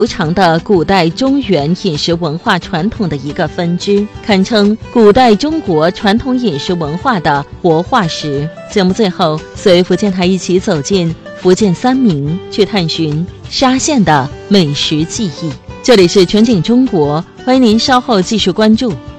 流长的古代中原饮食文化传统的一个分支，堪称古代中国传统饮食文化的活化石。节目最后，随福建台一起走进福建三明，去探寻沙县的美食记忆。这里是全景中国，欢迎您稍后继续关注。